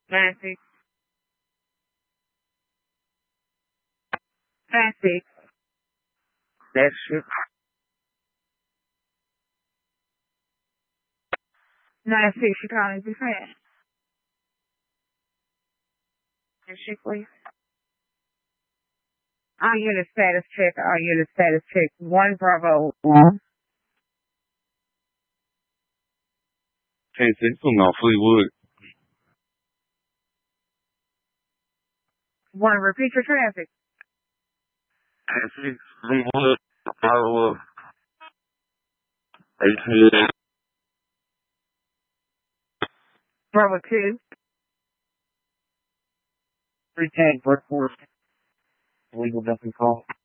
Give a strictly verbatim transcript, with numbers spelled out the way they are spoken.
Nancy. Nancy. That's shit. Nancy, she calling you friend. Is she please? All unit status check, all unit status check. One Bravo. One. ten six from North Fleetwood. One, repeat your traffic. ten six Fleetwood. Follow up. eighteen. Bravo two. three ten, Brookport. Legal dumping call.